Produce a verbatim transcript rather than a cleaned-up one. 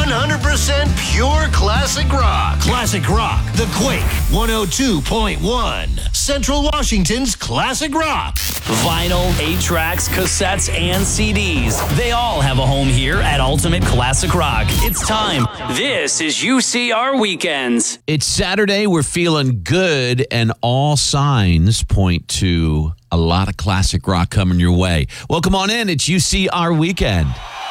hundred percent pure classic rock. Classic rock. The Quake one oh two point one. Central Washington's classic rock. Vinyl, eight tracks, cassettes, and C Ds. They all have a home here at Ultimate Classic Rock. It's time. This is U C R Weekends. It's Saturday. We're feeling good, and all signs point to a lot of classic rock coming your way. Welcome on in. It's U C R Weekend.